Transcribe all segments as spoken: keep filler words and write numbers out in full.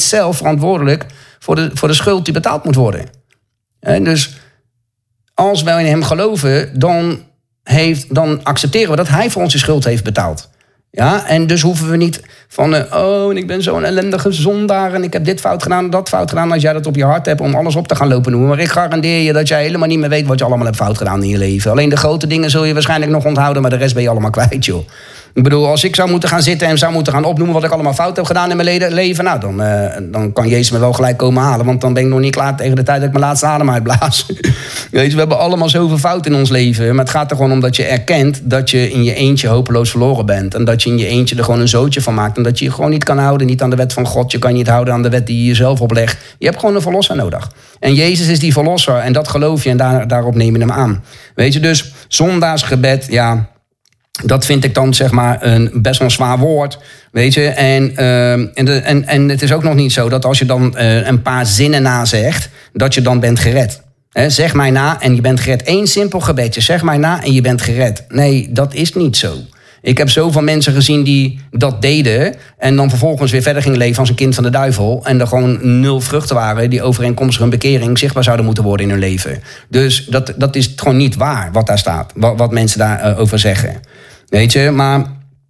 is zelf verantwoordelijk voor de, voor de schuld die betaald moet worden. En dus als wij in hem geloven, dan, heeft, dan accepteren we dat hij voor ons de schuld heeft betaald. Ja, en dus hoeven we niet van, uh, oh, en ik ben zo'n ellendige zondaar en ik heb dit fout gedaan en dat fout gedaan. Als jij dat op je hart hebt om alles op te gaan lopen noemen. Maar ik garandeer je dat jij helemaal niet meer weet wat je allemaal hebt fout gedaan in je leven. Alleen de grote dingen zul je waarschijnlijk nog onthouden, maar de rest ben je allemaal kwijt, joh. Ik bedoel, als ik zou moeten gaan zitten en zou moeten gaan opnoemen wat ik allemaal fout heb gedaan in mijn leven, nou, dan, uh, dan kan Jezus me wel gelijk komen halen. Want dan ben ik nog niet klaar tegen de tijd dat ik mijn laatste adem uitblaas. Weet je, we hebben allemaal zoveel fout in ons leven. Maar het gaat er gewoon om dat je erkent dat je in je eentje hopeloos verloren bent. En dat je in je eentje er gewoon een zootje van maakt. En dat je je gewoon niet kan houden, niet aan de wet van God. Je kan je niet houden aan de wet die je jezelf oplegt. Je hebt gewoon een verlosser nodig. En Jezus is die verlosser. En dat geloof je en daar, daarop neem je hem aan. Weet je, dus zondaarsgebed, ja, dat vind ik dan zeg maar een best wel een zwaar woord, weet je. En, uh, en, de, en, en het is ook nog niet zo dat als je dan uh, een paar zinnen nazegt, dat je dan bent gered. He, zeg mij na en je bent gered. Eén simpel gebedje, zeg mij na en je bent gered. Nee, dat is niet zo. Ik heb zoveel mensen gezien die dat deden en dan vervolgens weer verder gingen leven als een kind van de duivel en er gewoon nul vruchten waren die overeenkomstig hun bekering zichtbaar zouden moeten worden in hun leven. Dus dat, dat is gewoon niet waar wat daar staat, wat, wat mensen daarover uh, zeggen. Weet je, maar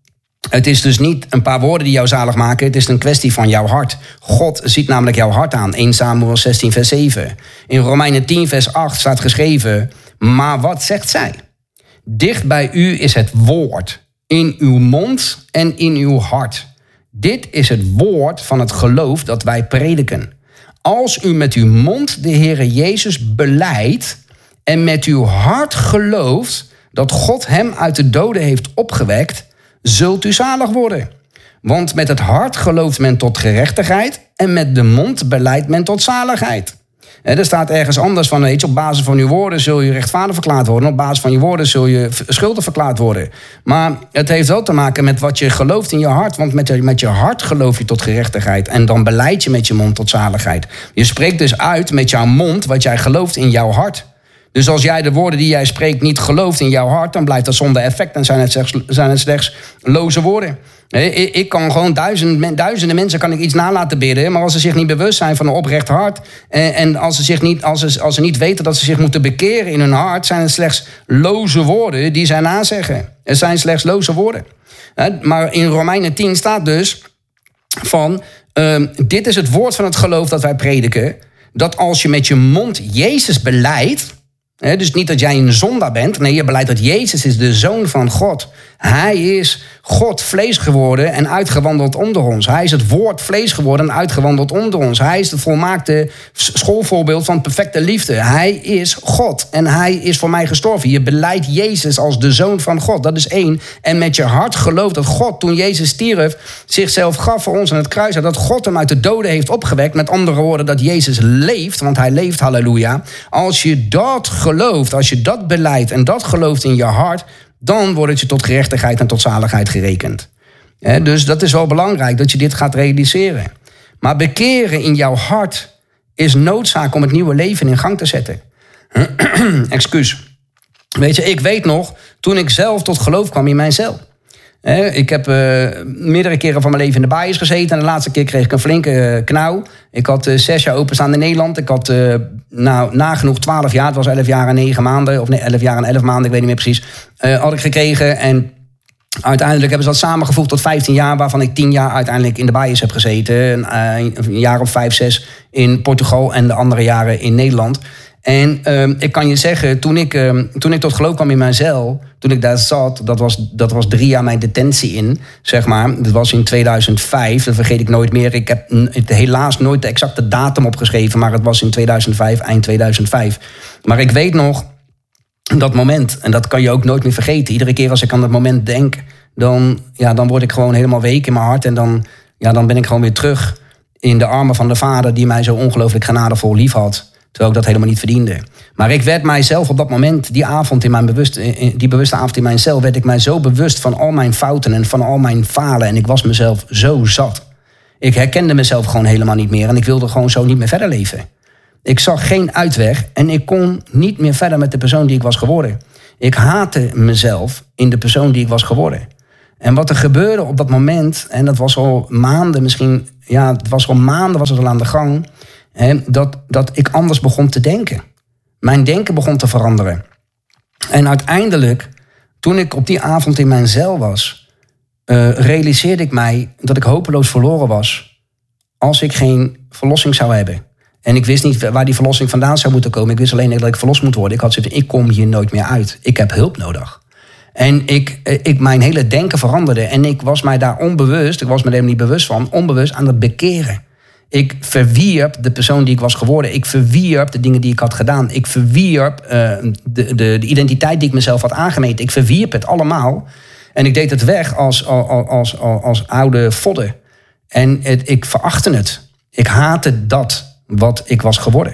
het is dus niet een paar woorden die jou zalig maken. Het is een kwestie van jouw hart. God ziet namelijk jouw hart aan. Eerste Samuel zestien vers zeven. In Romeinen tien vers acht staat geschreven, maar wat zegt zij? Dicht bij u is het woord, in uw mond en in uw hart. Dit is het woord van het geloof dat wij prediken. Als u met uw mond de Heere Jezus belijdt en met uw hart gelooft dat God hem uit de doden heeft opgewekt, zult u zalig worden. Want met het hart gelooft men tot gerechtigheid en met de mond belijdt men tot zaligheid. Er staat ergens anders van, weet je, op basis van uw woorden zul je rechtvaardig verklaard worden. Op basis van je woorden zul je schuldig verklaard worden. Maar het heeft wel te maken met wat je gelooft in je hart. Want met je, met je hart geloof je tot gerechtigheid. En dan belijd je met je mond tot zaligheid. Je spreekt dus uit met jouw mond wat jij gelooft in jouw hart. Dus als jij de woorden die jij spreekt niet gelooft in jouw hart, dan blijft dat zonder effect en zijn het slechts, zijn het slechts loze woorden. Ik kan gewoon duizend, duizenden mensen kan ik iets nalaten bidden, maar als ze zich niet bewust zijn van een oprecht hart en als ze, zich niet, als, ze, als ze niet weten dat ze zich moeten bekeren in hun hart, zijn het slechts loze woorden die zij nazeggen. Het zijn slechts loze woorden. Maar in Romeinen tien staat dus van, uh, dit is het woord van het geloof dat wij prediken, dat als je met je mond Jezus belijdt, He, dus niet dat jij een zondaar bent. Nee, je beleidt dat Jezus is de Zoon van God. Hij is God vlees geworden en uitgewandeld onder ons. Hij is het woord vlees geworden en uitgewandeld onder ons. Hij is het volmaakte schoolvoorbeeld van perfecte liefde. Hij is God en hij is voor mij gestorven. Je beleidt Jezus als de Zoon van God. Dat is één. En met je hart gelooft dat God, toen Jezus stierf, zichzelf gaf voor ons aan het kruis. Dat God hem uit de doden heeft opgewekt. Met andere woorden, dat Jezus leeft, want hij leeft, halleluja. Als je dat gelooft, als je dat beleidt en dat gelooft in je hart, dan wordt het je tot gerechtigheid en tot zaligheid gerekend. He, dus dat is wel belangrijk dat je dit gaat realiseren. Maar bekeren in jouw hart is noodzaak om het nieuwe leven in gang te zetten. Excuus. Weet je, ik weet nog, toen ik zelf tot geloof kwam in mijzelf. He, ik heb uh, meerdere keren van mijn leven in de baaiers gezeten. En de laatste keer kreeg ik een flinke uh, knauw. Ik had uh, zes jaar openstaan in Nederland. Ik had uh, nou, nagenoeg twaalf jaar. Het was elf jaar en negen maanden. Of nee, elf jaar en elf maanden, ik weet niet meer precies. Uh, had ik gekregen. En uiteindelijk hebben ze dat samengevoegd tot vijftien jaar. Waarvan ik tien jaar uiteindelijk in de baaiers heb gezeten. Uh, een jaar of vijf, zes in Portugal. En de andere jaren in Nederland. En uh, ik kan je zeggen, toen ik, uh, toen ik tot geloof kwam in mijn cel, toen ik daar zat, dat was, dat was drie jaar mijn detentie in, zeg maar. Dat was in tweeduizend vijf, dat vergeet ik nooit meer. Ik heb n- helaas nooit de exacte datum opgeschreven, maar het was in tweeduizend vijf, eind tweeduizend vijf. Maar ik weet nog dat moment, en dat kan je ook nooit meer vergeten. Iedere keer als ik aan dat moment denk, dan, ja, dan word ik gewoon helemaal week in mijn hart. En dan, ja, dan ben ik gewoon weer terug in de armen van de Vader die mij zo ongelooflijk genadevol lief had. Terwijl ik dat helemaal niet verdiende. Maar ik werd mijzelf op dat moment, die avond in mijn bewuste, die bewuste avond in mijn cel, werd ik mij zo bewust van al mijn fouten en van al mijn falen. En ik was mezelf zo zat. Ik herkende mezelf gewoon helemaal niet meer. En ik wilde gewoon zo niet meer verder leven. Ik zag geen uitweg en ik kon niet meer verder met de persoon die ik was geworden. Ik haatte mezelf in de persoon die ik was geworden. En wat er gebeurde op dat moment, en dat was al maanden, misschien ja, het was al maanden was het al aan de gang, hè, dat, dat ik anders begon te denken. Mijn denken begon te veranderen. En uiteindelijk, toen ik op die avond in mijn cel was, uh, realiseerde ik mij dat ik hopeloos verloren was als ik geen verlossing zou hebben. En ik wist niet waar die verlossing vandaan zou moeten komen. Ik wist alleen dat ik verlost moet worden. Ik had zoiets, ik kom hier nooit meer uit. Ik heb hulp nodig. En ik, ik, mijn hele denken veranderde. En ik was mij daar onbewust, ik was me er helemaal niet bewust van, onbewust aan het bekeren. Ik verwierp de persoon die ik was geworden. Ik verwierp de dingen die ik had gedaan. Ik verwierp uh, de, de, de identiteit die ik mezelf had aangemeten. Ik verwierp het allemaal. En ik deed het weg als, als, als, als, als oude vodden. En het, ik verachtte het. Ik haatte dat wat ik was geworden.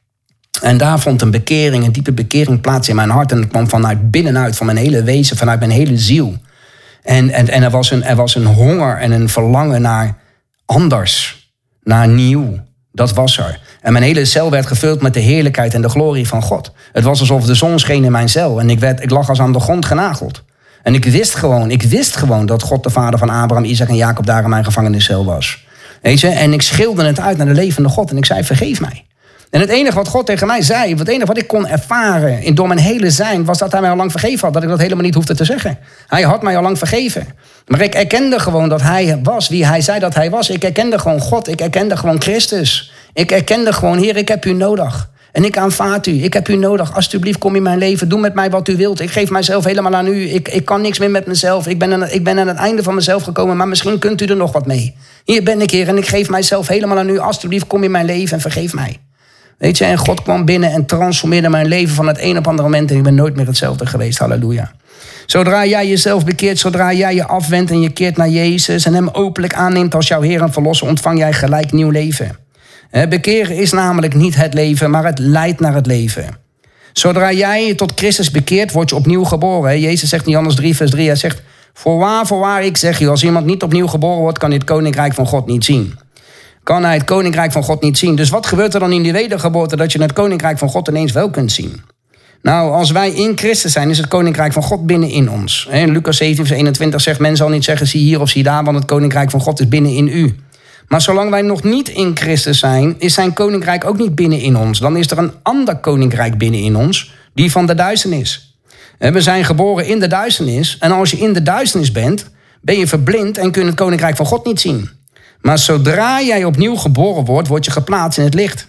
En daar vond een bekering, een diepe bekering plaats in mijn hart. En het kwam vanuit binnenuit, van mijn hele wezen, vanuit mijn hele ziel. En, en, en er, was een, er was een honger en een verlangen naar anders. Naar nieuw. Dat was er. En mijn hele cel werd gevuld met de heerlijkheid en de glorie van God. Het was alsof de zon scheen in mijn cel. En ik, werd, ik lag als aan de grond genageld. En ik wist gewoon, ik wist gewoon dat God de vader van Abraham, Isaac en Jacob daar in mijn gevangeniscel was. Weet je? En ik schreeuwde het uit naar de levende God. En ik zei, vergeef mij. En het enige wat God tegen mij zei, het enige wat ik kon ervaren in door mijn hele zijn, was dat hij mij al lang vergeven had. Dat ik dat helemaal niet hoefde te zeggen. Hij had mij al lang vergeven. Maar ik erkende gewoon dat hij was wie hij zei dat hij was. Ik erkende gewoon God. Ik erkende gewoon Christus. Ik erkende gewoon, Heer, ik heb u nodig. En ik aanvaard u. Ik heb u nodig. Alsjeblieft, kom in mijn leven. Doe met mij wat u wilt. Ik geef mijzelf helemaal aan u. Ik, ik kan niks meer met mezelf. Ik ben, aan, ik ben aan het einde van mezelf gekomen. Maar misschien kunt u er nog wat mee. Hier ben ik, Heer. En ik geef mijzelf helemaal aan u. Alsjeblieft, kom in mijn leven en vergeef mij. Weet je, en God kwam binnen en transformeerde mijn leven van het een op het andere moment. En ik ben nooit meer hetzelfde geweest. Halleluja. Zodra jij jezelf bekeert, zodra jij je afwendt en je keert naar Jezus en hem openlijk aanneemt als jouw Heer en Verlosser, ontvang jij gelijk nieuw leven. Bekeren is namelijk niet het leven, maar het leidt naar het leven. Zodra jij je tot Christus bekeert, word je opnieuw geboren. Jezus zegt in Johannes drie, vers drie, hij zegt, voorwaar, voorwaar, ik zeg je, als iemand niet opnieuw geboren wordt, kan hij het koninkrijk van God niet zien. Kan hij het koninkrijk van God niet zien. Dus wat gebeurt er dan in die wedergeboorte dat je het koninkrijk van God ineens wel kunt zien? Nou, als wij in Christus zijn, is het koninkrijk van God binnenin ons. In Lucas zeventien, vers eenentwintig zegt, men zal niet zeggen, zie hier of zie daar, want het koninkrijk van God is binnenin u. Maar zolang wij nog niet in Christus zijn, is zijn koninkrijk ook niet binnenin ons. Dan is er een ander koninkrijk binnenin ons, die van de duisternis. We zijn geboren in de duisternis. En als je in de duisternis bent, ben je verblind en kun je het koninkrijk van God niet zien. Maar zodra jij opnieuw geboren wordt, word je geplaatst in het licht.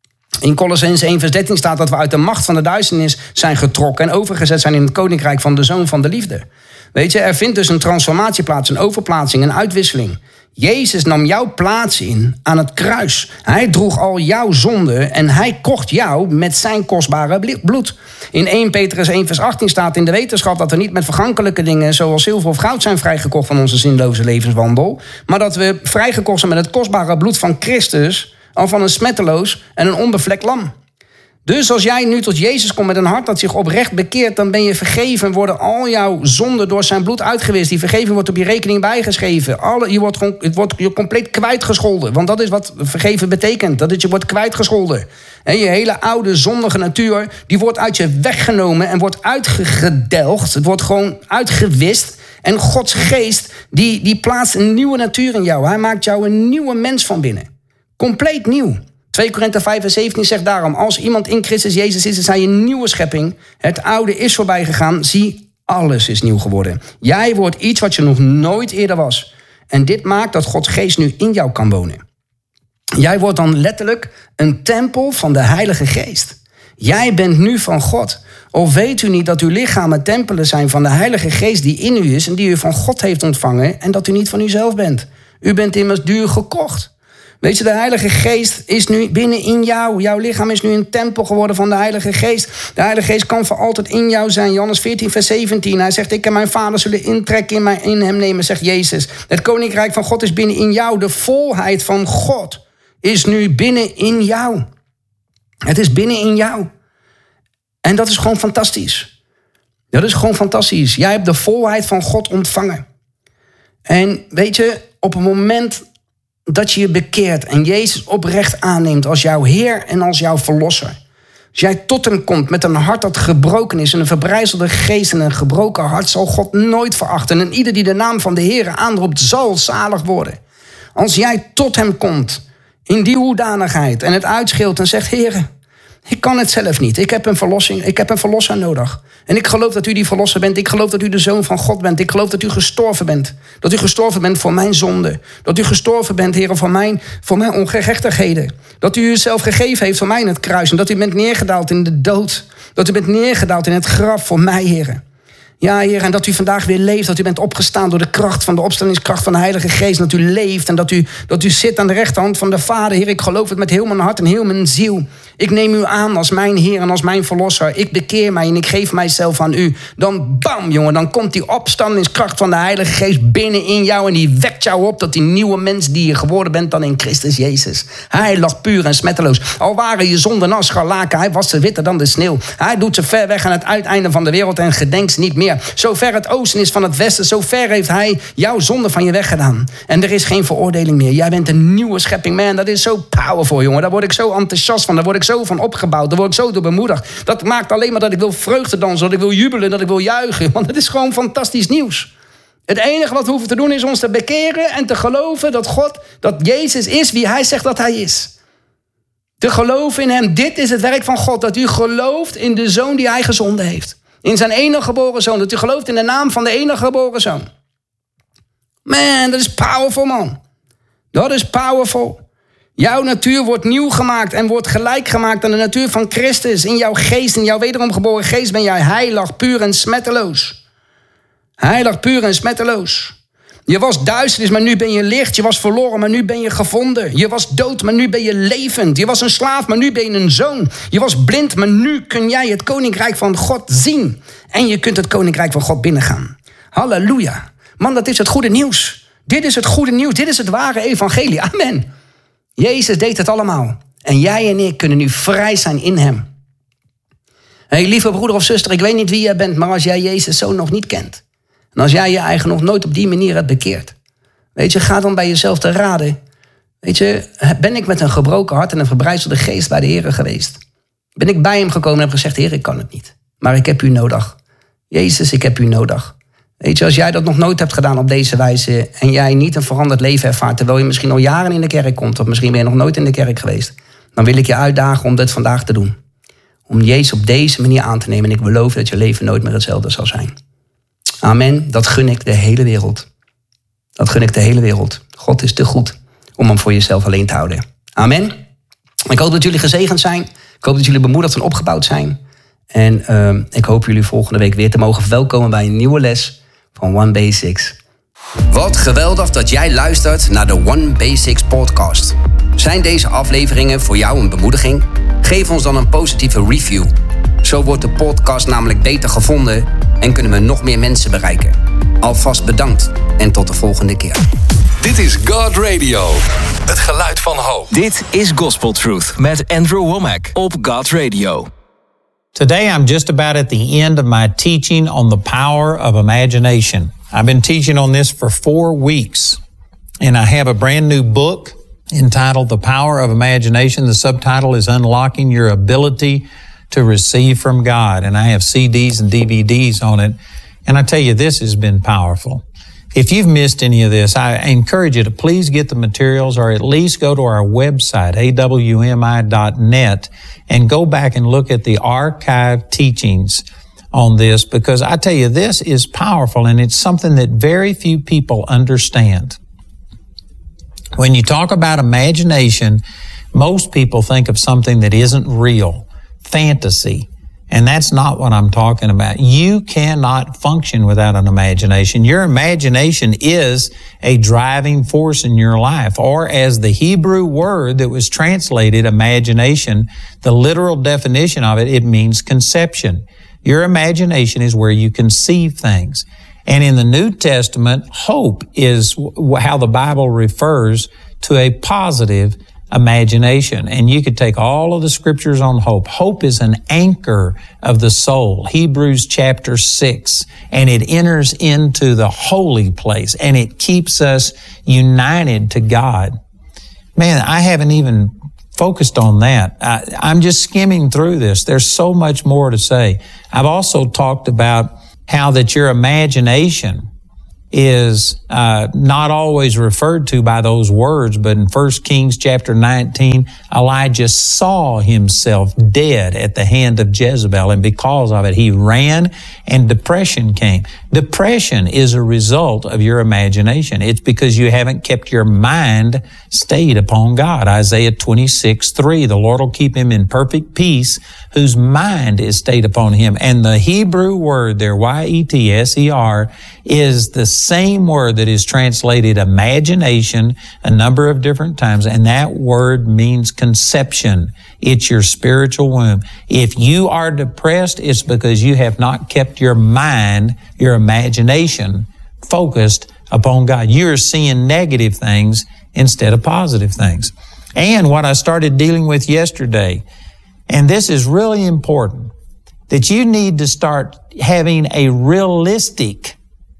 In Kolossenzen één vers dertien staat dat we uit de macht van de duisternis zijn getrokken en overgezet zijn in het koninkrijk van de Zoon van de liefde. Weet je, er vindt dus een transformatie plaats, een overplaatsing, een uitwisseling. Jezus nam jouw plaats in aan het kruis. Hij droeg al jouw zonde en hij kocht jou met zijn kostbare bloed. In eerste Petrus één vers achttien staat in de wetenschap dat we niet met vergankelijke dingen zoals zilver of goud zijn vrijgekocht van onze zinloze levenswandel, maar dat we vrijgekocht zijn met het kostbare bloed van Christus, al van een smetteloos en een onbevlekt lam. Dus als jij nu tot Jezus komt met een hart dat zich oprecht bekeert, dan ben je vergeven, worden al jouw zonden door zijn bloed uitgewist. Die vergeving wordt op je rekening bijgeschreven. Alle, je wordt gewoon, het wordt je compleet kwijtgescholden. Want dat is wat vergeven betekent. Dat is je wordt kwijtgescholden. En je hele oude zondige natuur, die wordt uit je weggenomen en wordt uitgedelgd. Het wordt gewoon uitgewist. En Gods geest, die, die plaatst een nieuwe natuur in jou. Hij maakt jou een nieuwe mens van binnen. Compleet nieuw. twee Korinthe vijf vers zeventien zegt daarom, als iemand in Christus Jezus is, is hij een nieuwe schepping. Het oude is voorbij gegaan. Zie, alles is nieuw geworden. Jij wordt iets wat je nog nooit eerder was. En dit maakt dat Gods geest nu in jou kan wonen. Jij wordt dan letterlijk een tempel van de Heilige Geest. Jij bent nu van God. Of weet u niet dat uw lichamen tempelen zijn van de Heilige Geest die in u is en die u van God heeft ontvangen en dat u niet van uzelf bent. U bent immers duur gekocht. Weet je, de Heilige Geest is nu binnen in jou. Jouw lichaam is nu een tempel geworden van de Heilige Geest. De Heilige Geest kan voor altijd in jou zijn. Johannes veertien vers zeventien. Hij zegt, ik en mijn vader zullen intrekken in, mij, in hem nemen, zegt Jezus. Het koninkrijk van God is binnen in jou. De volheid van God is nu binnen in jou. Het is binnen in jou. En dat is gewoon fantastisch. Dat is gewoon fantastisch. Jij hebt de volheid van God ontvangen. En weet je, op het moment dat je je bekeert en Jezus oprecht aanneemt als jouw Heer en als jouw Verlosser. Als jij tot hem komt met een hart dat gebroken is en een verbrijzelde geest en een gebroken hart, zal God nooit verachten. En ieder die de naam van de Heer aanroept, zal zalig worden. Als jij tot hem komt in die hoedanigheid en het uitschreeuwt en zegt, Heere, ik kan het zelf niet. Ik heb een verlossing. Ik heb een verlosser nodig. En ik geloof dat u die verlosser bent. Ik geloof dat u de Zoon van God bent. Ik geloof dat u gestorven bent. Dat u gestorven bent voor mijn zonde. Dat u gestorven bent, Heere, voor mijn, voor mijn ongerechtigheden. Dat u uzelf gegeven heeft voor mij in het kruis. En dat u bent neergedaald in de dood. Dat u bent neergedaald in het graf voor mij, Heere. Ja, Heer, en dat u vandaag weer leeft, dat u bent opgestaan door de kracht van de opstandingskracht van de Heilige Geest. Dat u leeft en dat u, dat u zit aan de rechterhand van de Vader. Heer, ik geloof het met heel mijn hart en heel mijn ziel. Ik neem u aan als mijn Heer en als mijn Verlosser. Ik bekeer mij en ik geef mijzelf aan u. Dan bam, jongen, dan komt die opstandingskracht van de Heilige Geest binnen in jou. En die wekt jou op tot die nieuwe mens die je geworden bent dan in Christus Jezus. Hij lag puur en smetteloos. Al waren je zonden als scharlaken, hij was ze witter dan de sneeuw. Hij doet ze ver weg aan het uiteinde van de wereld en gedenkt ze niet meer. Zo ver het oosten is van het westen, zo ver heeft hij jouw zonde van je weggedaan. En er is geen veroordeling meer. Jij bent een nieuwe schepping. Man, dat is zo powerful, jongen. Daar word ik zo enthousiast van. Daar word ik zo van opgebouwd. Daar word ik zo door bemoedigd. Dat maakt alleen maar dat ik wil vreugde dansen, dat ik wil jubelen, dat ik wil juichen. Want het is gewoon fantastisch nieuws. Het enige wat we hoeven te doen is ons te bekeren en te geloven dat God, dat Jezus is wie hij zegt dat hij is. Te geloven in hem. Dit is het werk van God. Dat u gelooft in de Zoon die hij gezonden heeft. In zijn enige geboren Zoon. Dat u gelooft in de naam van de enige geboren Zoon. Man, dat is powerful, man. Dat is powerful. Jouw natuur wordt nieuw gemaakt en wordt gelijk gemaakt aan de natuur van Christus. In jouw geest, in jouw wederom geboren geest ben jij heilig, puur en smetteloos. Heilig, puur en smetteloos. Je was duisternis, maar nu ben je licht. Je was verloren, maar nu ben je gevonden. Je was dood, maar nu ben je levend. Je was een slaaf, maar nu ben je een zoon. Je was blind, maar nu kun jij het koninkrijk van God zien. En je kunt het koninkrijk van God binnengaan. Halleluja. Man, dat is het goede nieuws. Dit is het goede nieuws. Dit is het ware evangelie. Amen. Jezus deed het allemaal. En jij en ik kunnen nu vrij zijn in hem. Hé, hey, lieve broeder of zuster, ik weet niet wie jij bent, maar als jij Jezus zo nog niet kent. En als jij je eigen nog nooit op die manier hebt bekeerd. Weet je, ga dan bij jezelf te raden. Weet je, ben ik met een gebroken hart en een verbrijzelde geest bij de Heer geweest? Ben ik bij hem gekomen en heb gezegd, Heer, ik kan het niet. Maar ik heb u nodig. Jezus, ik heb u nodig. Weet je, als jij dat nog nooit hebt gedaan op deze wijze en jij niet een veranderd leven ervaart, terwijl je misschien al jaren in de kerk komt, of misschien ben je nog nooit in de kerk geweest, dan wil ik je uitdagen om dit vandaag te doen. Om Jezus op deze manier aan te nemen en ik beloof dat je leven nooit meer hetzelfde zal zijn. Amen, dat gun ik de hele wereld. Dat gun ik de hele wereld. God is te goed om hem voor jezelf alleen te houden. Amen. Ik hoop dat jullie gezegend zijn. Ik hoop dat jullie bemoedigd en opgebouwd zijn. En uh, ik hoop jullie volgende week weer te mogen verwelkomen bij een nieuwe les van One Basics. Wat geweldig dat jij luistert naar de One Basics podcast. Zijn deze afleveringen voor jou een bemoediging? Geef ons dan een positieve review. Zo wordt de podcast namelijk beter gevonden en kunnen we nog meer mensen bereiken. Alvast bedankt en tot de volgende keer. Dit is God Radio, het geluid van hoop. Dit is Gospel Truth met Andrew Wommack op God Radio. Today I'm just about at the end of my teaching on the power of imagination. I've been teaching on this for four weeks, and I have a brand new book entitled The Power of Imagination. The subtitle is Unlocking Your Ability to Receive from God, and I have C Ds and D V Ds on it, and I tell you, this has been powerful. If you've missed any of this, I encourage you to please get the materials or at least go to our website, A W M I dot net, and go back and look at the archive teachings on this, because I tell you, this is powerful and it's something that very few people understand. When you talk about imagination, most people think of something that isn't real, fantasy. And that's not what I'm talking about. You cannot function without an imagination. Your imagination is a driving force in your life. Or as the Hebrew word that was translated imagination, the literal definition of it, it means conception. Your imagination is where you conceive things. And in the New Testament, hope is how the Bible refers to a positive imagination. And you could take all of the scriptures on hope. Hope is an anchor of the soul. Hebrews chapter six. And it enters into the holy place and it keeps us united to God. Man, I haven't even focused on that. I, I'm just skimming through this. There's so much more to say. I've also talked about how that your imagination is uh, not always referred to by those words, but in First Kings chapter nineteen, Elijah saw himself dead at the hand of Jezebel, and because of it, he ran, and depression came. Depression is a result of your imagination. It's because you haven't kept your mind stayed upon God. Isaiah twenty-six three, the Lord will keep him in perfect peace whose mind is stayed upon him. And the Hebrew word there, Y E T S E R, is the same word that is translated imagination a number of different times, and that word means conception. It's your spiritual womb. If you are depressed, it's because you have not kept your mind, your imagination, focused upon God. You're seeing negative things instead of positive things. And what I started dealing with yesterday, and this is really important, that you need to start having a realistic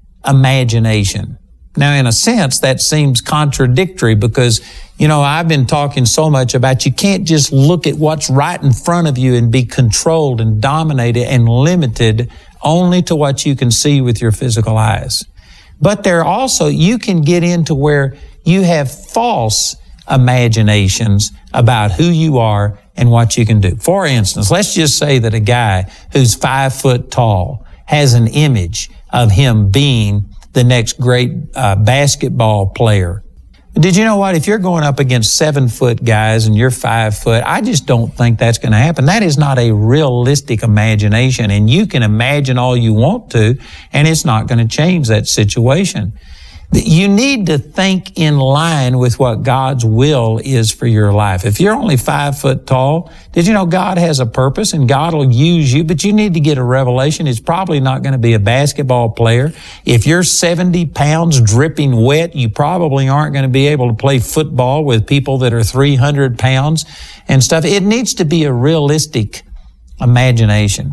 imagination. Now, in a sense, that seems contradictory because, you know, I've been talking so much about you can't just look at what's right in front of you and be controlled and dominated and limited only to what you can see with your physical eyes. But there also, you can get into where you have false imaginations about who you are and what you can do. For instance, let's just say that a guy who's five foot tall has an image of him being the next great uh, basketball player. Did you know what? If you're going up against seven foot guys and you're five foot, I just don't think that's going to happen. That is not a realistic imagination, and you can imagine all you want to, and it's not going to change that situation. You need to think in line with what God's will is for your life. If you're only five foot tall, did you know God has a purpose and God will use you, but you need to get a revelation. It's probably not going to be a basketball player. If you're seventy pounds dripping wet, you probably aren't going to be able to play football with people that are three hundred pounds and stuff. It needs to be a realistic imagination.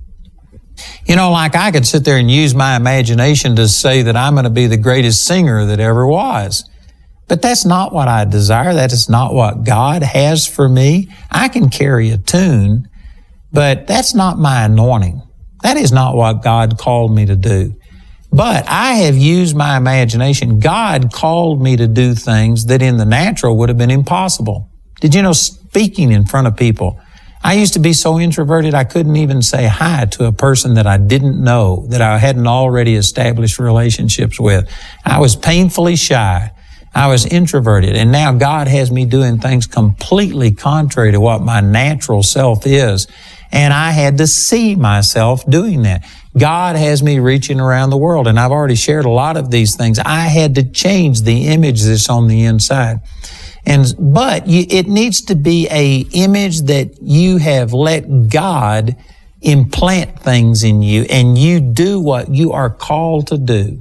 You know, like I could sit there and use my imagination to say that I'm going to be the greatest singer that ever was. But that's not what I desire. That is not what God has for me. I can carry a tune, but that's not my anointing. That is not what God called me to do. But I have used my imagination. God called me to do things that in the natural would have been impossible. Did you know speaking in front of people? I used to be so introverted I couldn't even say hi to a person that I didn't know, that I hadn't already established relationships with. I was painfully shy. I was introverted. And now God has me doing things completely contrary to what my natural self is. And I had to see myself doing that. God has me reaching around the world. And I've already shared a lot of these things. I had to change the image that's on the inside. And, but you, it needs to be a image that you have let God implant things in you and you do what you are called to do.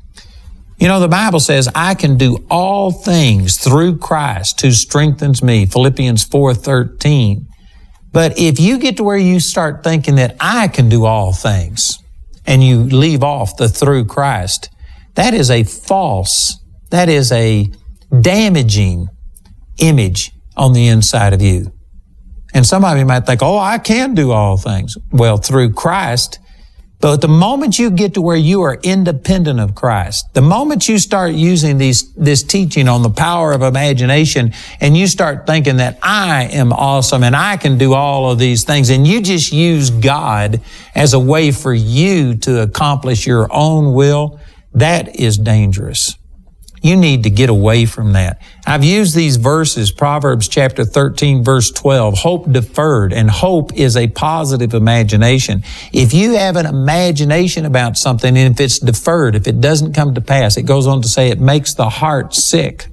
You know, the Bible says, I can do all things through Christ who strengthens me, Philippians four thirteen. But if you get to where you start thinking that I can do all things and you leave off the through Christ, that is a false, that is a damaging image on the inside of you. And some of you might think, oh, I can do all things. Well, through Christ. But the moment you get to where you are independent of Christ, the moment you start using these, this teaching on the power of imagination and you start thinking that I am awesome and I can do all of these things and you just use God as a way for you to accomplish your own will, that is dangerous. You need to get away from that. I've used these verses, Proverbs chapter thirteen, verse twelve, hope deferred, and hope is a positive imagination. If you have an imagination about something and if it's deferred, if it doesn't come to pass, it goes on to say it makes the heart sick.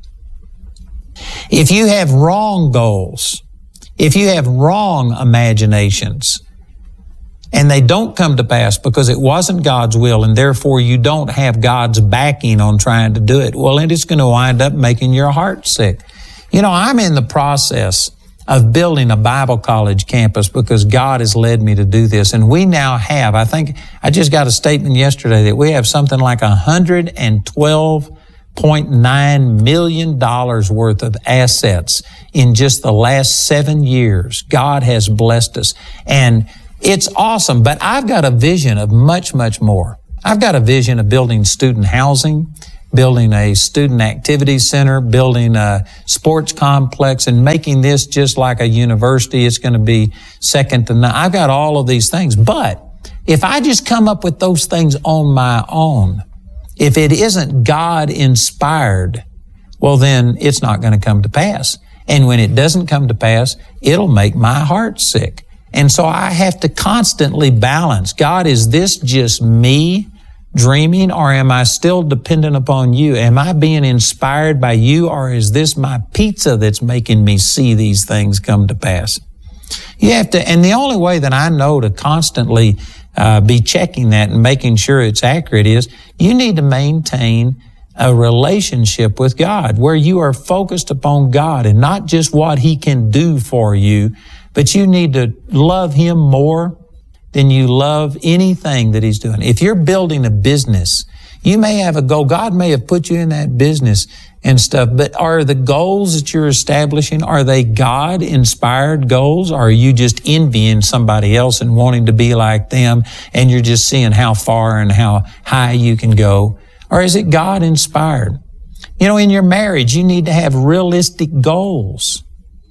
If you have wrong goals, if you have wrong imaginations, and they don't come to pass because it wasn't God's will and therefore you don't have God's backing on trying to do it, well, it is going to wind up making your heart sick. You know, I'm in the process of building a Bible college campus because God has led me to do this. And we now have, I think, I just got a statement yesterday that we have something like one hundred twelve point nine million dollars worth of assets in just the last seven years. God has blessed us. And it's awesome, but I've got a vision of much, much more. I've got a vision of building student housing, building a student activity center, building a sports complex, and making this just like a university. It's going to be second to none. I've got all of these things. But if I just come up with those things on my own, if it isn't God-inspired, well, then it's not going to come to pass. And when it doesn't come to pass, it'll make my heart sick. And so I have to constantly balance. God, is this just me dreaming, or am I still dependent upon you? Am I being inspired by you, or is this my pizza that's making me see these things come to pass? You have to, and the only way that I know to constantly uh, be checking that and making sure it's accurate is you need to maintain a relationship with God where you are focused upon God and not just what He can do for you, but you need to love Him more than you love anything that He's doing. If you're building a business, you may have a goal. God may have put you in that business and stuff, but are the goals that you're establishing, are they God-inspired goals, or are you just envying somebody else and wanting to be like them, and you're just seeing how far and how high you can go? Or is it God-inspired? You know, in your marriage, you need to have realistic goals.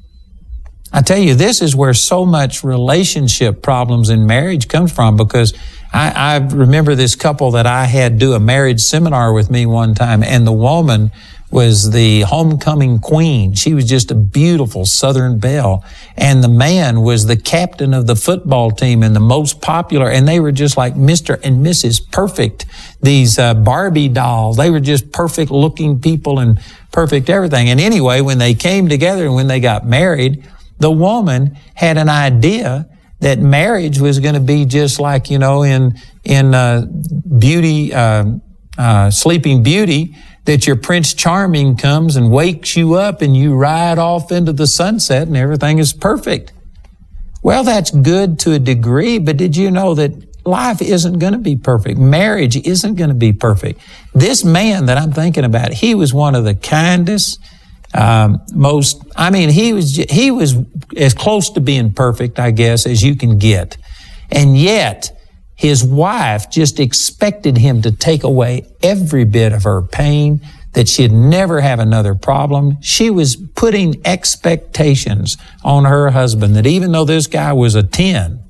I tell you, this is where so much relationship problems in marriage comes from, because I, I remember this couple that I had do a marriage seminar with me one time, and the woman was the homecoming queen. She was just a beautiful Southern belle. And the man was the captain of the football team and the most popular. And they were just like Mister and Missus Perfect. These uh, Barbie dolls. They were just perfect looking people and perfect everything. And anyway, when they came together and when they got married, the woman had an idea that marriage was going to be just like, you know, in, in, uh, beauty, uh, uh, Sleeping Beauty, that your Prince Charming comes and wakes you up and you ride off into the sunset and everything is perfect. Well, that's good to a degree, but did you know that life isn't going to be perfect? Marriage isn't going to be perfect. This man that I'm thinking about, he was one of the kindest, um, most, I mean, he was, he was as close to being perfect, I guess, as you can get. And yet, his wife just expected him to take away every bit of her pain, that she'd never have another problem. She was putting expectations on her husband that even though this guy was a ten,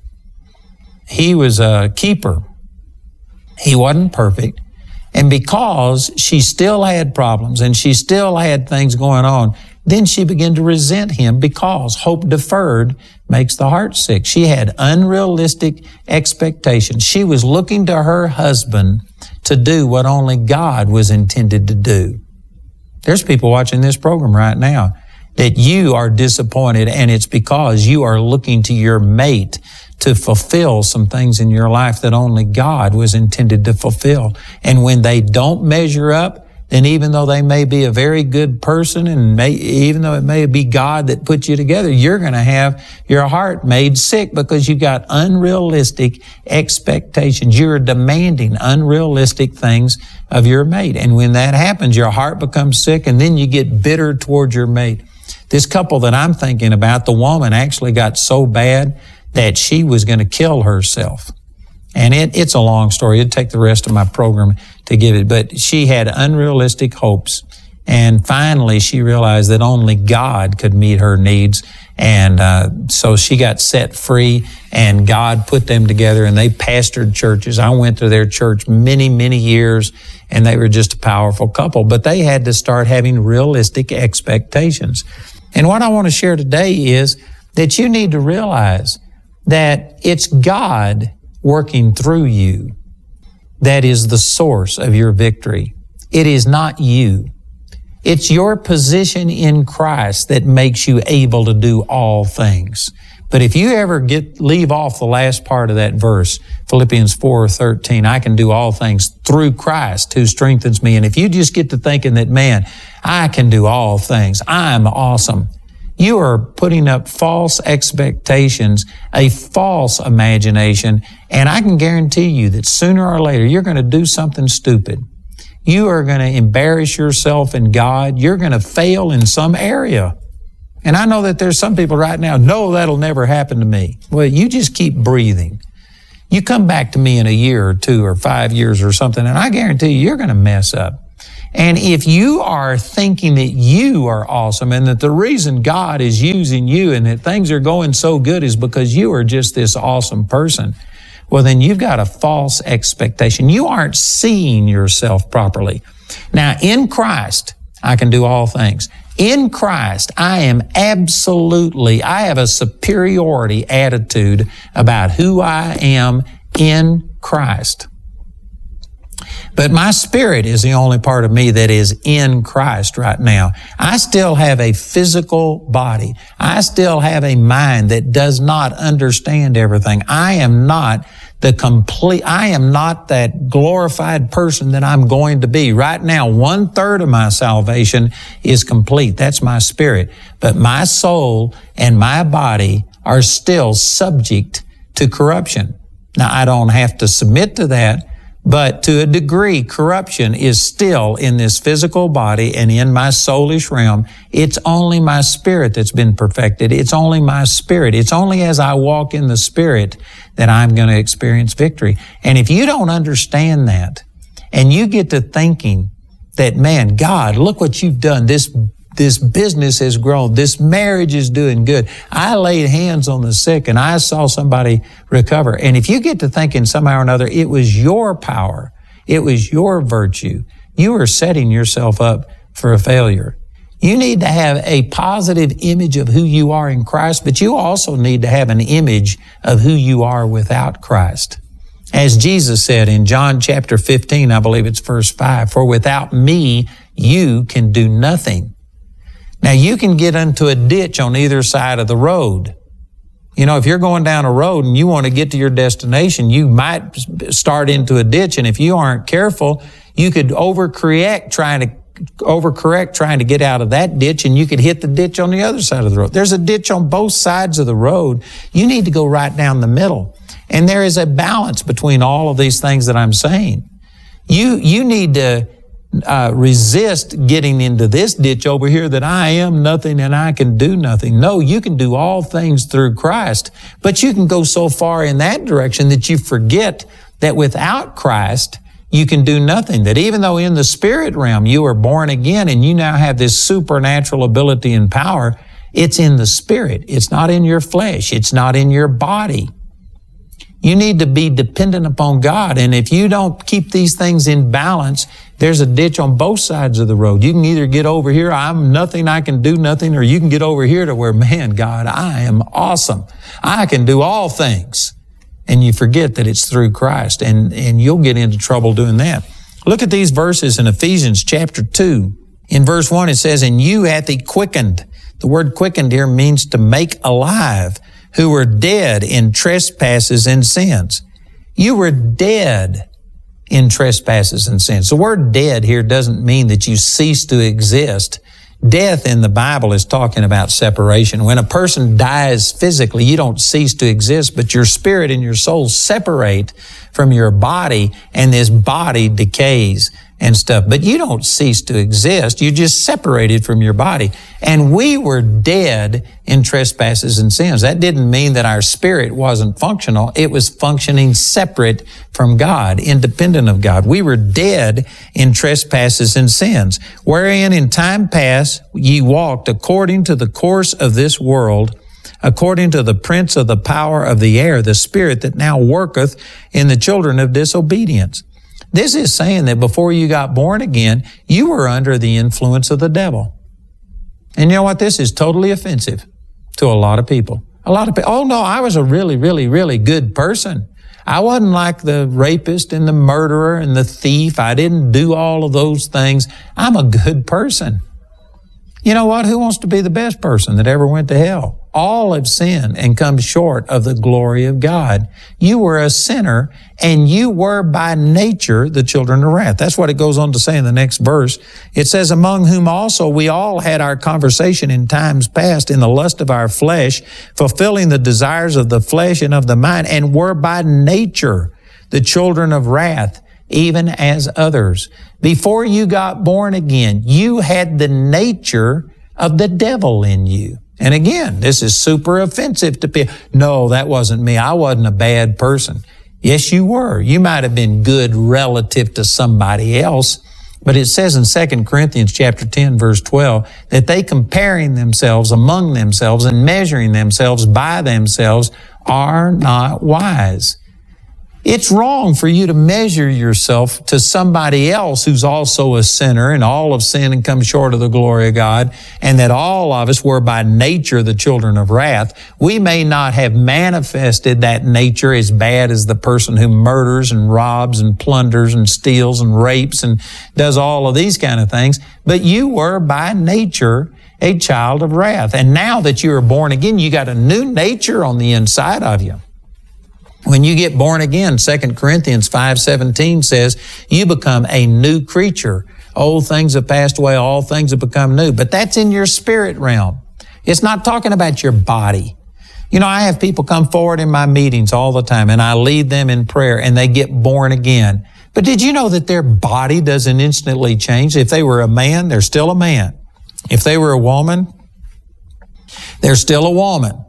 he was a keeper. He wasn't perfect. And because she still had problems and she still had things going on, then she began to resent him, because hope deferred makes the heart sick. She had unrealistic expectations. She was looking to her husband to do what only God was intended to do. There's people watching this program right now that you are disappointed, and it's because you are looking to your mate to fulfill some things in your life that only God was intended to fulfill. And when they don't measure up, then even though they may be a very good person, and may, even though it may be God that put you together, you're going to have your heart made sick because you got unrealistic expectations. You're demanding unrealistic things of your mate. And when that happens, your heart becomes sick, and then you get bitter towards your mate. This couple that I'm thinking about, the woman actually got so bad that she was going to kill herself. And it, it's a long story. It'd take the rest of my program to give it. But she had unrealistic hopes. And finally, she realized that only God could meet her needs. And uh, so she got set free, and God put them together, and they pastored churches. I went to their church many, many years, and they were just a powerful couple. But they had to start having realistic expectations. And what I want to share today is that you need to realize that it's God working through you that is the source of your victory. It is not you. It's your position in Christ that makes you able to do all things. But if you ever get leave off the last part of that verse, Philippians four thirteen, I can do all things through Christ who strengthens me. And if you just get to thinking that, man, I can do all things, I'm awesome, you are putting up false expectations, a false imagination, and I can guarantee you that sooner or later you're going to do something stupid. You are going to embarrass yourself in God. You're going to fail in some area. And I know that there's some people right now, no, that'll never happen to me. Well, you just keep breathing. You come back to me in a year or two or five years or something, and I guarantee you, you're going to mess up. And if you are thinking that you are awesome and that the reason God is using you and that things are going so good is because you are just this awesome person, well, then you've got a false expectation. You aren't seeing yourself properly. Now, in Christ, I can do all things. In Christ, I am absolutely, I have a superiority attitude about who I am in Christ. But my spirit is the only part of me that is in Christ right now. I still have a physical body. I still have a mind that does not understand everything. I am not the complete, I am not that glorified person that I'm going to be. Right now, one third of my salvation is complete. That's my spirit. But my soul and my body are still subject to corruption. Now, I don't have to submit to that, but to a degree, corruption is still in this physical body and in my soulish realm. It's only my spirit that's been perfected. It's only my spirit. It's only as I walk in the spirit that I'm going to experience victory. And if you don't understand that, and you get to thinking that, man, God, look what you've done. This This business has grown. This marriage is doing good. I laid hands on the sick and I saw somebody recover. And if you get to thinking somehow or another, it was your power, it was your virtue, you are setting yourself up for a failure. You need to have a positive image of who you are in Christ, but you also need to have an image of who you are without Christ. As Jesus said in John chapter fifteen, I believe it's verse five, for without me, you can do nothing. Now, you can get into a ditch on either side of the road. You know, if you're going down a road and you want to get to your destination, you might start into a ditch. And if you aren't careful, you could overcorrect trying to overcorrect trying to get out of that ditch, and you could hit the ditch on the other side of the road. There's a ditch on both sides of the road. You need to go right down the middle. And there is a balance between all of these things that I'm saying. You, you need to Uh, resist getting into this ditch over here that I am nothing and I can do nothing. No, you can do all things through Christ, but you can go so far in that direction that you forget that without Christ, you can do nothing. That even though in the spirit realm you are born again and you now have this supernatural ability and power, it's in the spirit. It's not in your flesh. It's not in your body. You need to be dependent upon God. And if you don't keep these things in balance, there's a ditch on both sides of the road. You can either get over here, I'm nothing, I can do nothing, or you can get over here to where, man, God, I am awesome. I can do all things. And you forget that it's through Christ, and, and you'll get into trouble doing that. Look at these verses in Ephesians chapter two. In verse one, it says, and you hath he quickened. The word quickened here means to make alive, who were dead in trespasses and sins. You were dead in trespasses and sins. The word dead here doesn't mean that you cease to exist. Death in the Bible is talking about separation. When a person dies physically, you don't cease to exist, but your spirit and your soul separate from your body, and this body decays and stuff. But you don't cease to exist. You just separated from your body. And we were dead in trespasses and sins. That didn't mean that our spirit wasn't functional. It was functioning separate from God, independent of God. We were dead in trespasses and sins, wherein in time past ye walked according to the course of this world, according to the prince of the power of the air, the spirit that now worketh in the children of disobedience. This is saying that before you got born again, you were under the influence of the devil. And you know what? This is totally offensive to a lot of people. A lot of people, oh no, I was a really, really, really good person. I wasn't like the rapist and the murderer and the thief. I didn't do all of those things. I'm a good person. You know what? Who wants to be the best person that ever went to hell? All have sinned and come short of the glory of God. You were a sinner, and you were by nature the children of wrath. That's what it goes on to say in the next verse. It says, among whom also we all had our conversation in times past in the lust of our flesh, fulfilling the desires of the flesh and of the mind, and were by nature the children of wrath, even as others. Before you got born again, you had the nature of the devil in you. And again, this is super offensive to people. No, that wasn't me. I wasn't a bad person. Yes, you were. You might have been good relative to somebody else, but it says in Second Corinthians chapter ten, verse twelve, that they comparing themselves among themselves and measuring themselves by themselves are not wise. It's wrong for you to measure yourself to somebody else who's also a sinner, and all have sinned and come short of the glory of God, and that all of us were by nature the children of wrath. We may not have manifested that nature as bad as the person who murders and robs and plunders and steals and rapes and does all of these kind of things, but you were by nature a child of wrath. And now that you are born again, you got a new nature on the inside of you. When you get born again, Second Corinthians five seventeen says, you become a new creature. Old things have passed away, all things have become new. But that's in your spirit realm. It's not talking about your body. You know, I have people come forward in my meetings all the time, and I lead them in prayer, and they get born again. But did you know that their body doesn't instantly change? If they were a man, they're still a man. If they were a woman, they're still a woman.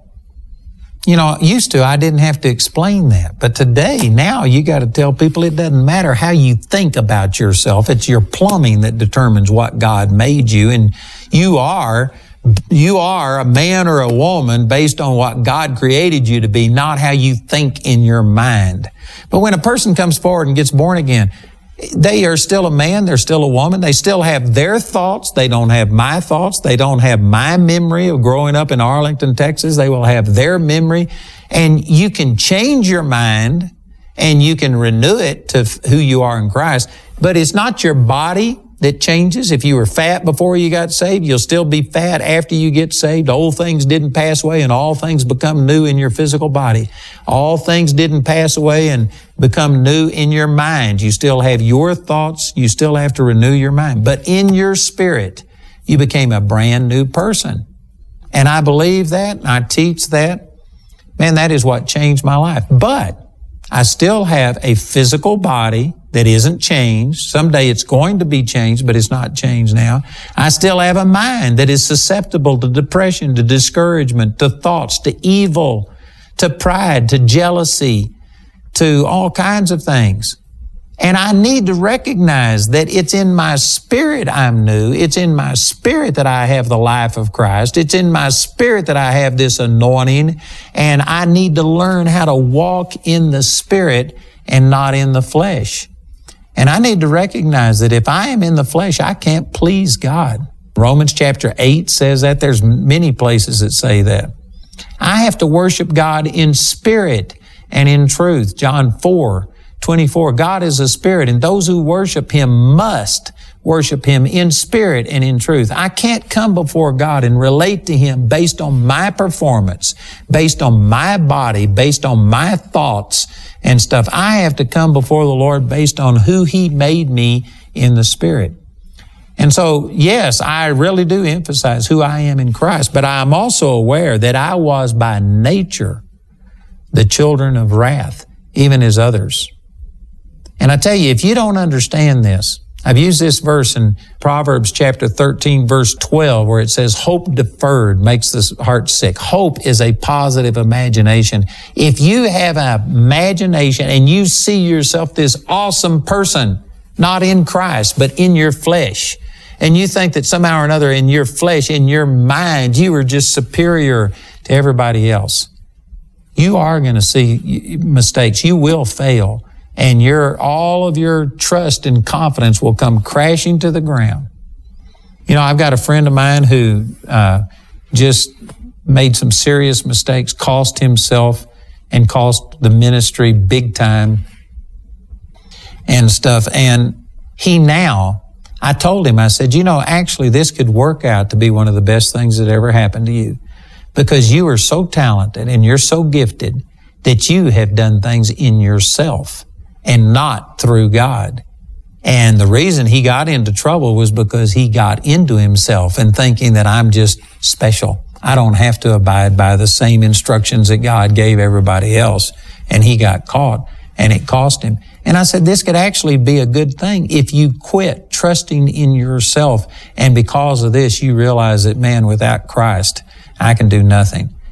You know, used to, I didn't have to explain that. But today, now, you got to tell people it doesn't matter how you think about yourself. It's your plumbing that determines what God made you. And you are, you are a man or a woman based on what God created you to be, not how you think in your mind. But when a person comes forward and gets born again, they are still a man, they're still a woman, they still have their thoughts, they don't have my thoughts, they don't have my memory of growing up in Arlington, Texas, they will have their memory, and you can change your mind and you can renew it to who you are in Christ, but it's not your body that changes. If you were fat before you got saved, you'll still be fat after you get saved. Old things didn't pass away and all things become new in your physical body. All things didn't pass away and become new in your mind. You still have your thoughts. You still have to renew your mind. But in your spirit, you became a brand new person. And I believe that, and I teach that. Man, that is what changed my life. But I still have a physical body that isn't changed. Someday it's going to be changed, but it's not changed now. I still have a mind that is susceptible to depression, to discouragement, to thoughts, to evil, to pride, to jealousy, to all kinds of things. And I need to recognize that it's in my spirit I'm new. It's in my spirit that I have the life of Christ. It's in my spirit that I have this anointing. And I need to learn how to walk in the spirit and not in the flesh. And I need to recognize that if I am in the flesh, I can't please God. Romans chapter eight says that. There's many places that say that. I have to worship God in spirit and in truth. John four twenty-four, God is a spirit, and those who worship Him must worship Him in spirit and in truth. I can't come before God and relate to Him based on my performance, based on my body, based on my thoughts and stuff. I have to come before the Lord based on who He made me in the spirit. And so, yes, I really do emphasize who I am in Christ, but I am also aware that I was by nature the children of wrath, even as others. And I tell you, if you don't understand this, I've used this verse in Proverbs chapter thirteen, verse twelve, where it says, hope deferred makes the heart sick. Hope is a positive imagination. If you have an imagination and you see yourself this awesome person, not in Christ, but in your flesh, and you think that somehow or another in your flesh, in your mind, you are just superior to everybody else, you are going to see mistakes. You will fail. And your, all of your trust and confidence will come crashing to the ground. You know, I've got a friend of mine who uh, just made some serious mistakes, cost himself and cost the ministry big time and stuff. And he now, I told him, I said, you know, actually this could work out to be one of the best things that ever happened to you, because you are so talented and you're so gifted that you have done things in yourself and not through God. And the reason he got into trouble was because he got into himself and thinking that I'm just special. I don't have to abide by the same instructions that God gave everybody else. And he got caught, and it cost him. And I said, this could actually be a good thing if you quit trusting in yourself. And because of this, you realize that, man, without Christ, I can do nothing.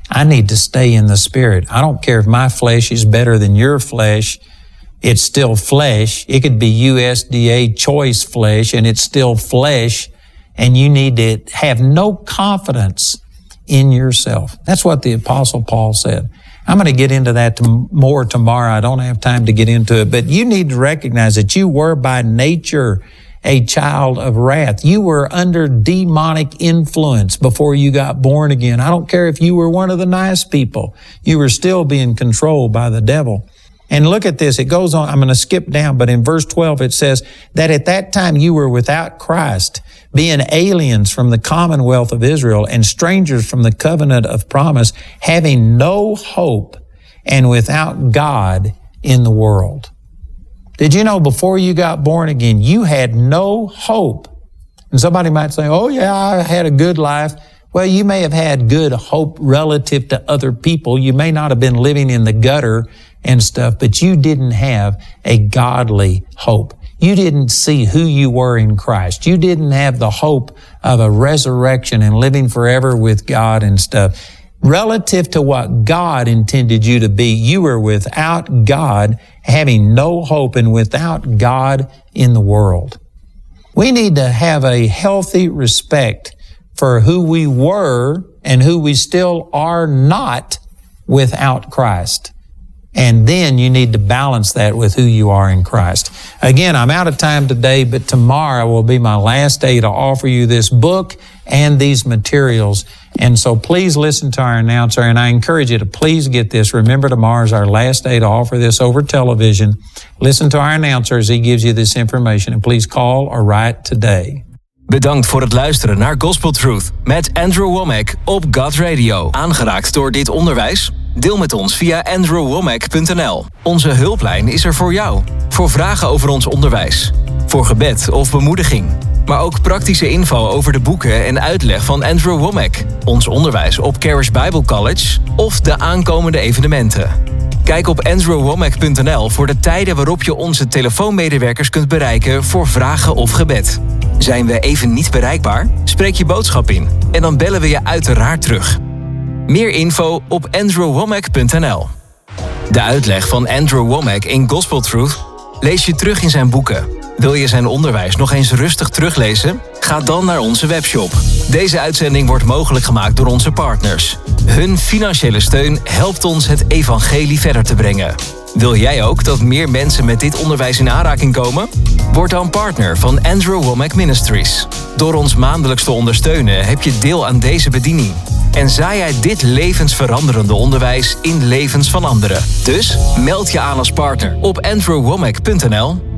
I need to stay in the Spirit. I don't care if my flesh is better than your flesh. It's still flesh. It could be U S D A choice flesh, and it's still flesh. And you need to have no confidence in yourself. That's what the Apostle Paul said. I'm going to get into that to more tomorrow. I don't have time to get into it. But you need to recognize that you were by nature a child of wrath. You were under demonic influence before you got born again. I don't care if you were one of the nice people. You were still being controlled by the devil. And look at this. It goes on. I'm going to skip down, but in verse twelve, it says that at that time you were without Christ, being aliens from the commonwealth of Israel and strangers from the covenant of promise, having no hope and without God in the world. Did you know before you got born again, you had no hope? And somebody might say, oh yeah, I had a good life. Well, you may have had good hope relative to other people. You may not have been living in the gutter and stuff, but you didn't have a godly hope. You didn't see who you were in Christ. You didn't have the hope of a resurrection and living forever with God and stuff. Relative to what God intended you to be, you were without God, having no hope, and without God in the world. We need to have a healthy respect for who we were and who we still are not without Christ. And then you need to balance that with who you are in Christ. Again, I'm out of time today, but tomorrow will be my last day to offer you this book and these materials. And so please listen to our announcer, and I encourage you to please get this. Remember, tomorrow is our last day to offer this over television. Listen to our announcer as he gives you this information, and please call or write today. Bedankt voor het luisteren naar Gospel Truth met Andrew Wommack op God Radio. Aangeraakt door dit onderwijs? Deel met ons via andrew wommack punt n l. Onze hulplijn is er voor jou. Voor vragen over ons onderwijs. Voor gebed of bemoediging. Maar ook praktische info over de boeken en uitleg van Andrew Wommack. Ons onderwijs op Charis Bible College of de aankomende evenementen. Kijk op andrew wommack punt n l voor de tijden waarop je onze telefoonmedewerkers kunt bereiken voor vragen of gebed. Zijn we even niet bereikbaar? Spreek je boodschap in en dan bellen we je uiteraard terug. Meer info op andrew wommack punt n l. De uitleg van Andrew Wommack in Gospel Truth lees je terug in zijn boeken. Wil je zijn onderwijs nog eens rustig teruglezen? Ga dan naar onze webshop. Deze uitzending wordt mogelijk gemaakt door onze partners. Hun financiële steun helpt ons het evangelie verder te brengen. Wil jij ook dat meer mensen met dit onderwijs in aanraking komen? Word dan partner van Andrew Wommack Ministries. Door ons maandelijks te ondersteunen heb je deel aan deze bediening. En zaai jij dit levensveranderende onderwijs in levens van anderen. Dus meld je aan als partner op andrew wommack punt n l.